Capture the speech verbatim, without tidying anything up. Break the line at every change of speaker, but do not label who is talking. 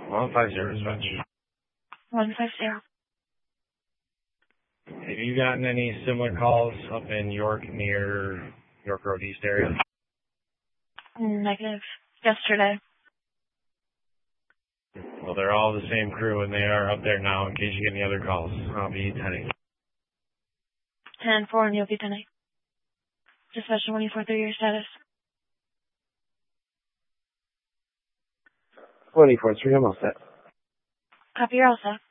one five zero dispatch.
one five zero.
Have you gotten any similar calls up in York, near York Road East area?
Negative. Yesterday.
Well, they're all the same crew, and they are up there now in case you get any other calls. I'll be ten.
ten four, and you'll be ten eight. Dispatch twenty-four through your status.
twenty-four three, I'm all set.
Copy, you're all set.